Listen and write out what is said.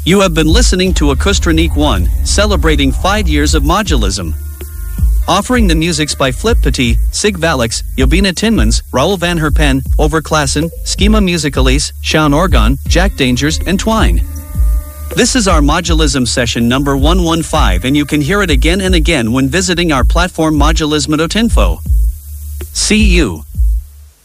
You have been listening to Acoustronique 1, celebrating 5 years of modulism. Offering the musics by Flip Petit, Sig Valix, Jobina Tinmans, Raoul van Herpen, Overklassen, Schema Musicalis, Shaun Orgon, Jack Dangers, and Twine. This is our modulism session number 115, and you can hear it again and again when visiting our platform modulismo.info. See you.